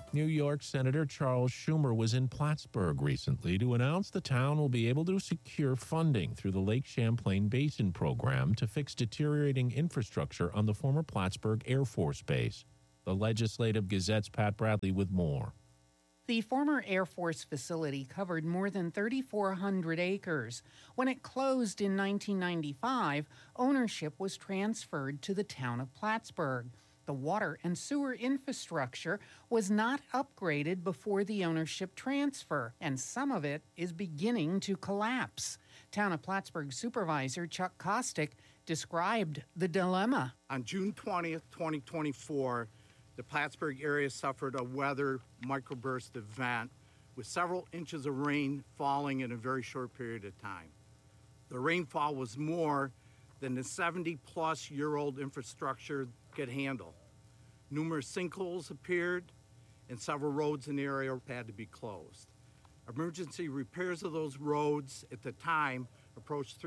New York Senator Charles Schumer was in Plattsburgh recently to announce the town will be able to secure funding through the Lake Champlain Basin program to fix deteriorating infrastructure on the former Plattsburgh Air Force Base. The Legislative Gazette's Pat Bradley with more. The former Air Force facility covered more than 3,400 acres. When it closed in 1995, ownership was transferred to the town of Plattsburgh. The water and sewer infrastructure was not upgraded before the ownership transfer, and some of it is beginning to collapse. Town of Plattsburgh Supervisor Chuck Kostick described the dilemma. On June 20th, 2024, the Plattsburgh area suffered a weather microburst event with several inches of rain falling in a very short period of time. The rainfall was more than the 70-plus-year-old infrastructure could handle. Numerous sinkholes appeared, and several roads in the area had to be closed. Emergency repairs of those roads at the time approached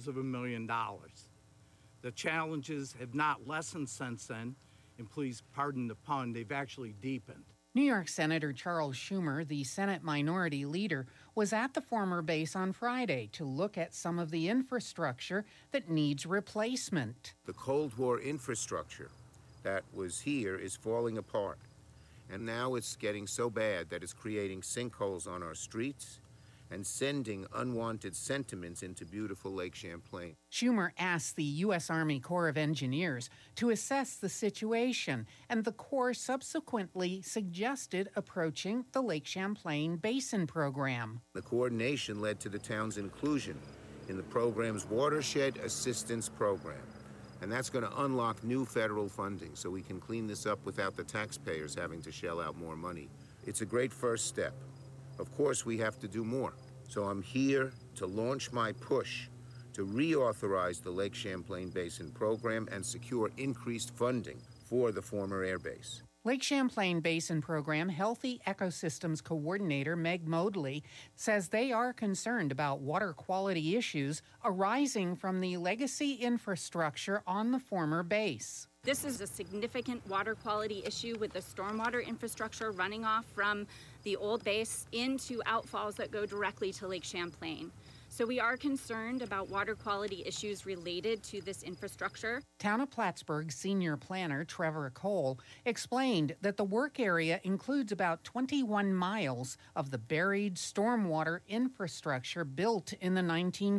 $750,000. The challenges have not lessened since then, and please pardon the pun, they've actually deepened. New York Senator Charles Schumer, the Senate Minority Leader, was at the former base on Friday to look at some of the infrastructure that needs replacement. The Cold War infrastructure that was here is falling apart, and now it's getting so bad that it's creating sinkholes on our streets and sending unwanted sentiments into beautiful Lake Champlain. Schumer asked the U.S. Army Corps of Engineers to assess the situation, and the Corps subsequently suggested approaching the Lake Champlain Basin program. The coordination led to the town's inclusion in the program's Watershed Assistance Program, and that's going to unlock new federal funding so we can clean this up without the taxpayers having to shell out more money. It's a great first step. Of course, we have to do more. So I'm here to launch my push to reauthorize the Lake Champlain Basin program and secure increased funding for the former air base. Lake Champlain Basin Program Healthy Ecosystems Coordinator Meg Modley says they are concerned about water quality issues arising from the legacy infrastructure on the former base. This is a significant water quality issue with the stormwater infrastructure running off from the old base into outfalls that go directly to Lake Champlain. So we are concerned about water quality issues related to this infrastructure. Town of Plattsburgh senior planner Trevor Cole explained that the work area includes about 21 miles of the buried stormwater infrastructure built in the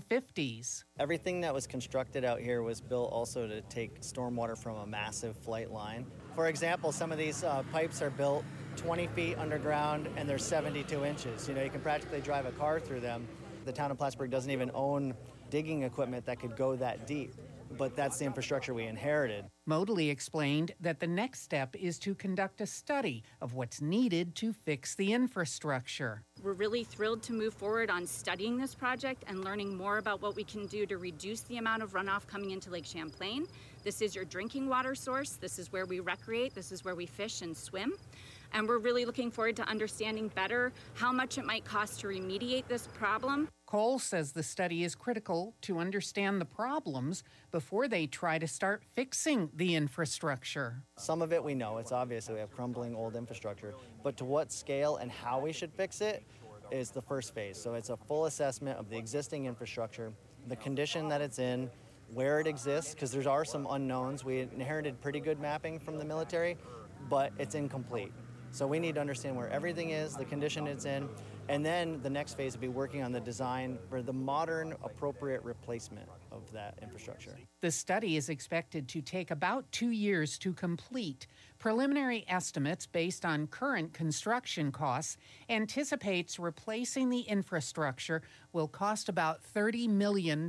1950s. Everything that was constructed out here was built also to take stormwater from a massive flight line. For example, some of these pipes are built 20 feet underground and they're 72 inches. You can practically drive a car through them. The town of Plattsburgh doesn't even own digging equipment that could go that deep, but that's the infrastructure we inherited. Modley explained that the next step is to conduct a study of what's needed to fix the infrastructure. We're really thrilled to move forward on studying this project and learning more about what we can do to reduce the amount of runoff coming into Lake Champlain. This is your drinking water source. This is where we recreate. This is where we fish and swim. And we're really looking forward to understanding better how much it might cost to remediate this problem. Cole says the study is critical to understand the problems before they try to start fixing the infrastructure. Some of it we know. It's obvious that we have crumbling old infrastructure. But to what scale and how we should fix it is the first phase. So it's a full assessment of the existing infrastructure, the condition that it's in, where it exists, because there are some unknowns. We inherited pretty good mapping from the military, but it's incomplete. So we need to understand where everything is, the condition it's in, and then the next phase would be working on the design for the modern, appropriate replacement of that infrastructure. The study is expected to take about 2 years to complete. Preliminary estimates based on current construction costs anticipates replacing the infrastructure will cost about $30 million.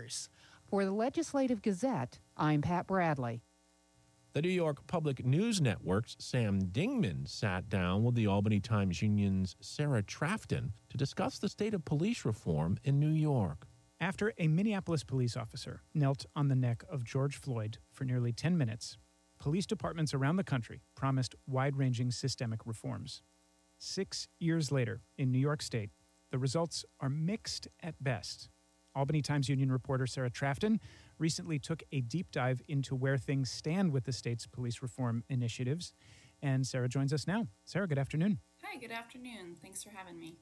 For the Legislative Gazette, I'm Pat Bradley. The New York Public News Network's Sam Dingman sat down with the Albany Times Union's Sarah Trafton to discuss the state of police reform in New York. After a Minneapolis police officer knelt on the neck of George Floyd for nearly 10 minutes, police departments around the country promised wide-ranging systemic reforms. 6 years later, in New York State, the results are mixed at best. Albany Times Union reporter Sarah Trafton recently took a deep dive into where things stand with the state's police reform initiatives And Sarah joins us now. Sarah, good afternoon. Hi, good afternoon. Thanks for having me.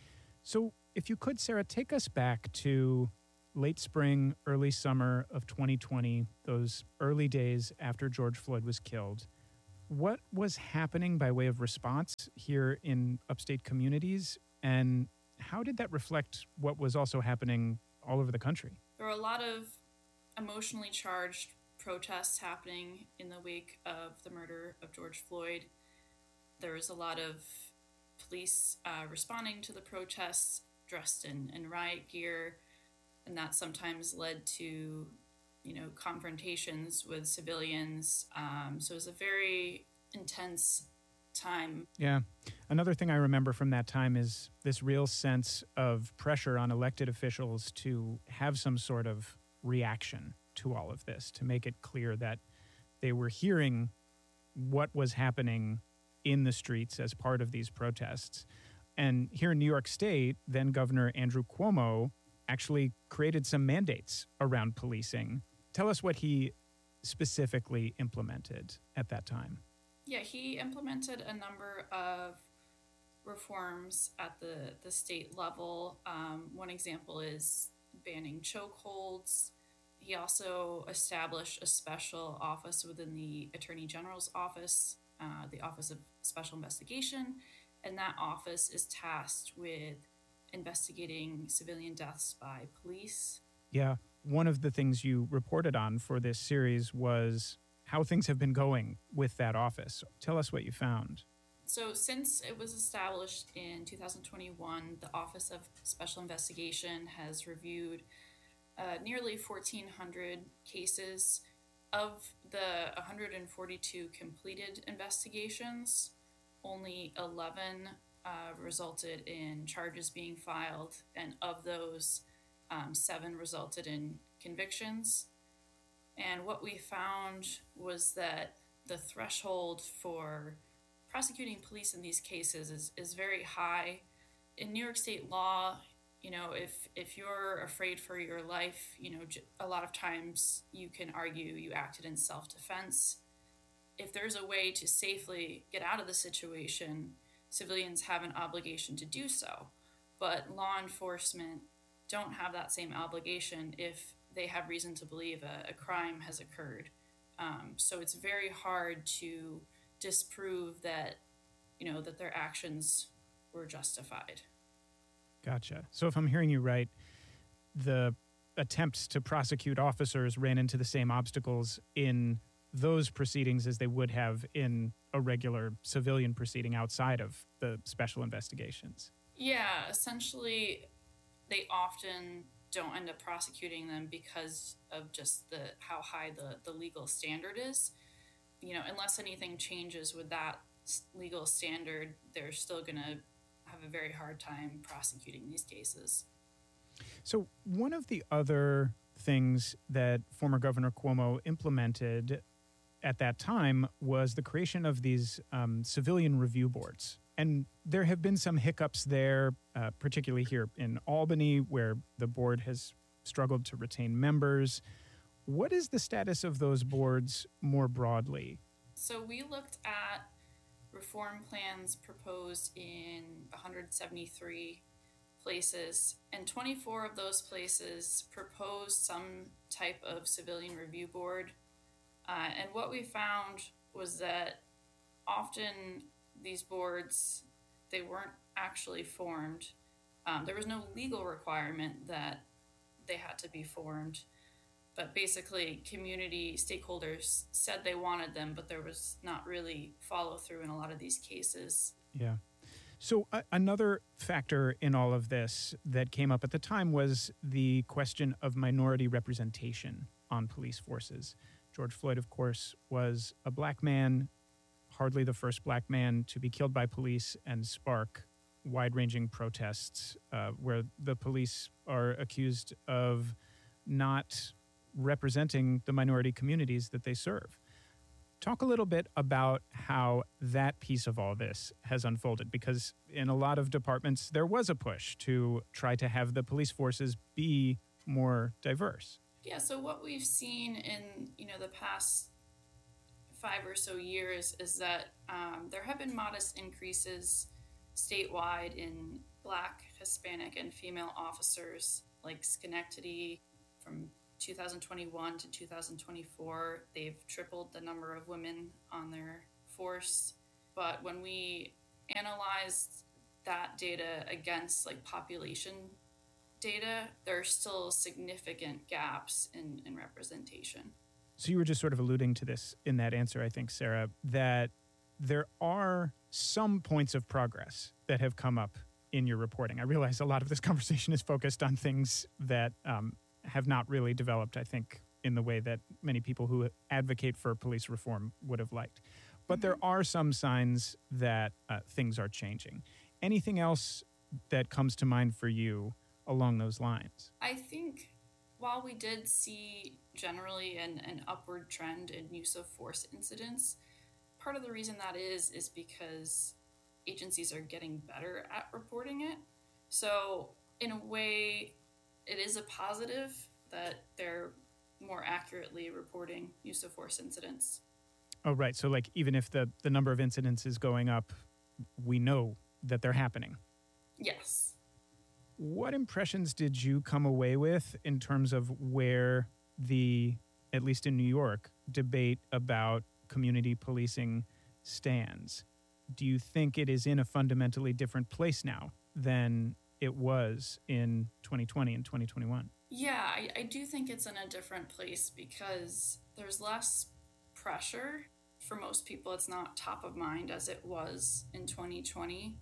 So if you could, Sarah, take us back to late spring, early summer of 2020, those early days after George Floyd was killed. What was happening by way of response here in upstate communities, and how did that reflect what was also happening all over the country? There were a lot of emotionally charged protests happening in the wake of the murder of George Floyd. There was a lot of police responding to the protests dressed in riot gear, and that sometimes led to, confrontations with civilians. So it was a very intense time. Yeah. Another thing I remember from that time is this real sense of pressure on elected officials to have some sort of reaction to all of this, to make it clear that they were hearing what was happening in the streets as part of these protests. And here in New York State, then Governor Andrew Cuomo actually created some mandates around policing. Tell us what he specifically implemented at that time. Yeah, he implemented a number of reforms at the state level. One example is banning chokeholds. He also established a special office within the Attorney General's office, the Office of Special Investigation, and that office is tasked with investigating civilian deaths by police. Yeah. One of the things you reported on for this series was how things have been going with that office. Tell us what you found. So since it was established in 2021, the Office of Special Investigation has reviewed nearly 1,400 cases. Of the 142 completed investigations, only 11 resulted in charges being filed, and of those, 7 resulted in convictions. And what we found was that the threshold for prosecuting police in these cases is very high. In New York State law, if you're afraid for your life, a lot of times you can argue you acted in self-defense. If there's a way to safely get out of the situation, civilians have an obligation to do so. But law enforcement don't have that same obligation if they have reason to believe a crime has occurred. So it's very hard to disprove that, that their actions were justified. Gotcha. So if I'm hearing you right, the attempts to prosecute officers ran into the same obstacles in those proceedings as they would have in a regular civilian proceeding outside of the special investigations. Yeah, essentially, they often don't end up prosecuting them because of just how high the legal standard is. Unless anything changes with that legal standard, they're still going to have a very hard time prosecuting these cases. So one of the other things that former Governor Cuomo implemented at that time was the creation of these civilian review boards. And there have been some hiccups there, particularly here in Albany, where the board has struggled to retain members. What is the status of those boards more broadly? So we looked at reform plans proposed in 173 places, and 24 of those places proposed some type of civilian review board. And what we found was that often these boards, they weren't actually formed. There was no legal requirement that they had to be formed, but basically community stakeholders said they wanted them, but there was not really follow through in a lot of these cases. Yeah. So another factor in all of this that came up at the time was the question of minority representation on police forces. George Floyd, of course, was a black man, hardly the first black man to be killed by police and spark wide-ranging protests where the police are accused of not representing the minority communities that they serve. Talk a little bit about how that piece of all this has unfolded, because in a lot of departments, there was a push to try to have the police forces be more diverse. Yeah, so what we've seen in, the past 5 or so years is that there have been modest increases statewide in Black, Hispanic, and female officers, like Schenectady from 2021 to 2024. They've tripled the number of women on their force. But when we analyzed that data against like population data, there are still significant gaps in representation. So you were just sort of alluding to this in that answer, I think, Sarah, that there are some points of progress that have come up in your reporting. I realize a lot of this conversation is focused on things that have not really developed, I think, in the way that many people who advocate for police reform would have liked. But there are some signs that things are changing. Anything else that comes to mind for you along those lines? I think while we did see generally an upward trend in use of force incidents, part of the reason that is because agencies are getting better at reporting it. So in a way, it is a positive that they're more accurately reporting use of force incidents. Oh, right. So like even if the number of incidents is going up, we know that they're happening. Yes. What impressions did you come away with in terms of where the, at least in New York, debate about community policing stands? Do you think it is in a fundamentally different place now than it was in 2020 and 2021? Yeah, I do think it's in a different place because there's less pressure. For most people, it's not top of mind as it was in 2020.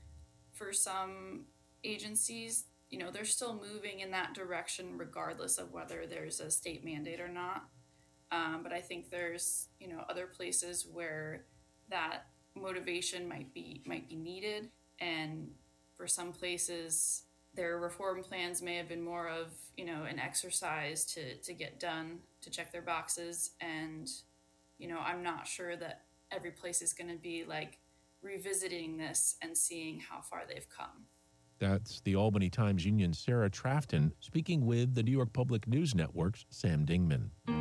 For some agencies, you know, they're still moving in that direction regardless of whether there's a state mandate or not. But I think there's, you know, other places where that motivation might be needed. And for some places, their reform plans may have been more of, you know, an exercise to get done, to check their boxes. And, you know, I'm not sure that every place is going to be like revisiting this and seeing how far they've come. That's the Albany Times Union's Sarah Trafton speaking with the New York Public News Network's Sam Dingman.